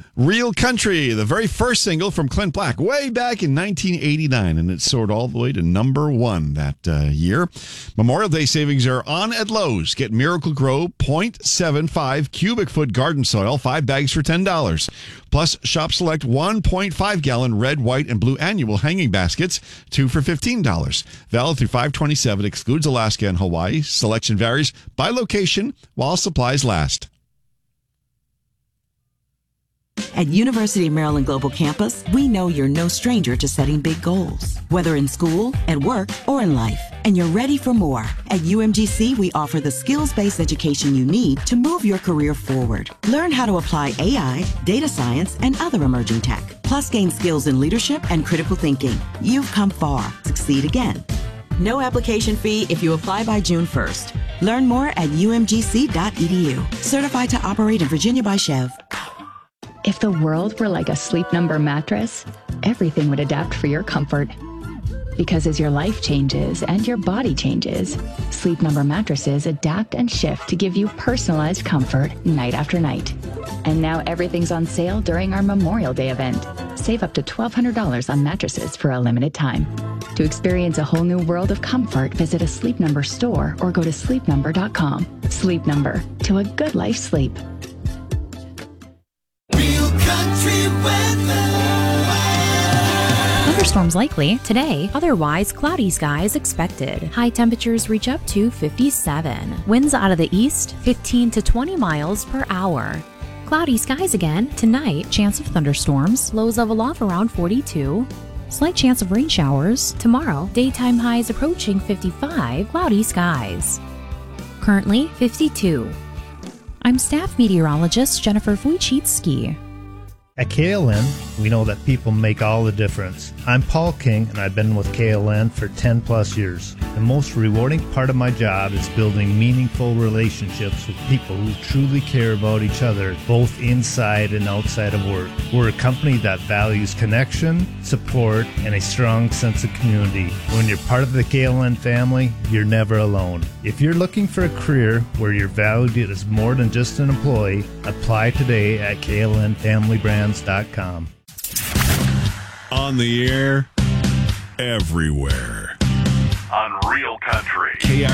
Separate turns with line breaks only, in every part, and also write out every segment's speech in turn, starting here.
Real Country, the very first single from Clint Black, way back in 1989, and it soared all the way to number one that year. Memorial Day savings are on at Lowe's. Get Miracle-Gro 0.75 cubic foot garden soil, 5 bags for $10. Plus, shop select 1.5-gallon red, white, and blue annual hanging baskets, 2 for $15. Valid through 5/27, excludes Alaska and Hawaii. Selection varies by location while supplies last.
At University of Maryland Global Campus, we know you're no stranger to setting big goals, whether in school, at work, or in life, and you're ready for more. At UMGC, we offer the skills-based education you need to move your career forward. Learn how to apply AI, data science, and other emerging tech, plus gain skills in leadership and critical thinking. You've come far. Succeed again. No application fee if you apply by June 1st. Learn more at umgc.edu. Certified to operate in Virginia by Chev.
If the world were like a Sleep Number mattress, everything would adapt for your comfort. Because as your life changes and your body changes, Sleep Number mattresses adapt and shift to give you personalized comfort night after night. And now everything's on sale during our Memorial Day event. Save up to $1,200 on mattresses for a limited time. To experience a whole new world of comfort, visit a Sleep Number store or go to sleepnumber.com. Sleep Number, to a good life's sleep.
Thunderstorms likely today, otherwise cloudy skies expected. High temperatures reach up to 57. Winds out of the east, 15 to 20 miles per hour. Cloudy skies again tonight, chance of thunderstorms, lows level off around 42. Slight chance of rain showers. Tomorrow, daytime highs approaching 55, cloudy skies. Currently 52. I'm staff meteorologist Jennifer Wojcicki.
At KLN, we know that people make all the difference. I'm Paul King, and I've been with KLN for 10 plus years. The most rewarding part of my job is building meaningful relationships with people who truly care about each other, both inside and outside of work. We're a company that values connection, support, and a strong sense of community. When you're part of the KLN family, you're never alone. If you're looking for a career where you're valued as more than just an employee, apply today at klnfamilybrands.com.
On the air, everywhere.
On Real Country.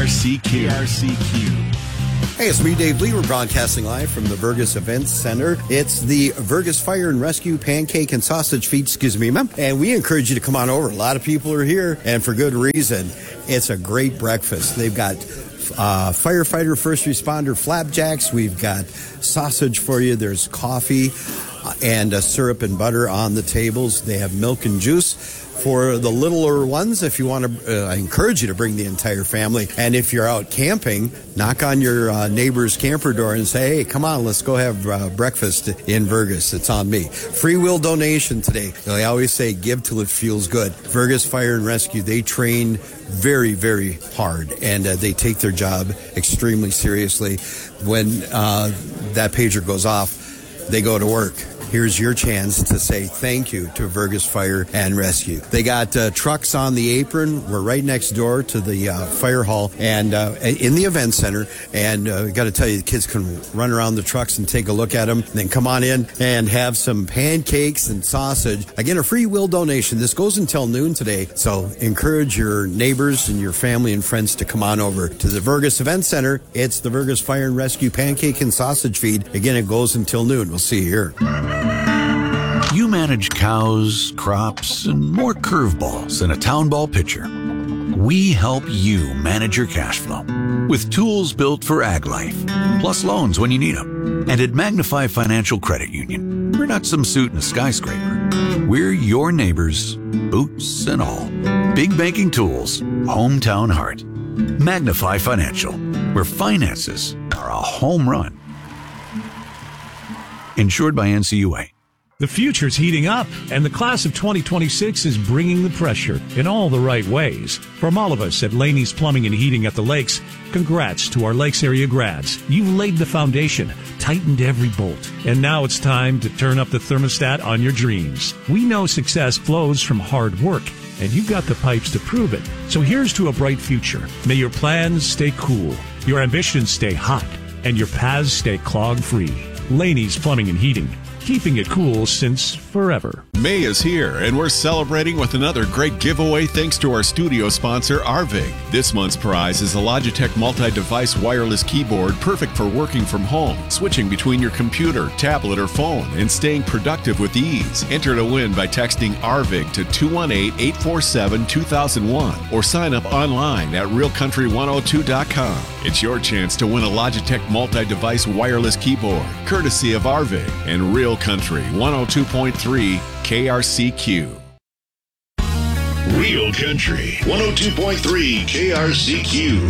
KRCQ.
Hey, it's me, Dave Lee. We're broadcasting live from the Vergus Events Center. It's the Vergus Fire and Rescue Pancake and Sausage Feast, and we encourage you to come on over. A lot of people are here, and for good reason. It's a great breakfast. They've got firefighter, first responder flapjacks. We've got sausage for you. There's coffee and syrup and butter on the tables. They have milk and juice for the littler ones. If you want to, I encourage you to bring the entire family. And if you're out camping, knock on your neighbor's camper door and say, hey, come on, let's go have breakfast in Vergus. It's on me. Free will donation today. They always say give till it feels good. Vergus Fire and Rescue, they train very, very hard, and they take their job extremely seriously. When that pager goes off, they go to work. Here's your chance to say thank you to Vergus Fire and Rescue. They got trucks on the apron. We're right next door to the fire hall and in the event center. And we got to tell you, the kids can run around the trucks and take a look at them. And then come on in and have some pancakes and sausage. Again, a free will donation. This goes until noon today. So encourage your neighbors and your family and friends to come on over to the Vergus Event Center. It's the Vergus Fire and Rescue Pancake and Sausage Feed. Again, it goes until noon. We'll see you here.
You manage cows, crops, and more curveballs than a town ball pitcher. We help you manage your cash flow with tools built for ag life, plus loans when you need them. And at Magnify Financial Credit Union, we're not some suit in a skyscraper. We're your neighbors, boots and all. Big banking tools, hometown heart. Magnify Financial, where finances are a home run. Insured by NCUA.
The future's heating up, and the class of 2026 is bringing the pressure in all the right ways. From all of us at Laney's Plumbing and Heating at the Lakes, congrats to our Lakes area grads. You've laid the foundation, tightened every bolt, and now it's time to turn up the thermostat on your dreams. We know success flows from hard work, and you've got the pipes to prove it. So here's to a bright future. May your plans stay cool, your ambitions stay hot, and your paths stay clog-free. Laney's Plumbing and Heating. keeping it cool since forever.
May is here, and we're celebrating with another great giveaway thanks to our studio sponsor, Arvig. This month's prize is a Logitech multi-device wireless keyboard perfect for working from home, switching between your computer, tablet, or phone, and staying productive with ease. Enter to win by texting Arvig to 218-847-2001 or sign up online at realcountry102.com. It's your chance to win a Logitech multi-device wireless keyboard, courtesy of Arvig and Real Country 102.3 KRCQ.
Real Country 102.3 KRCQ.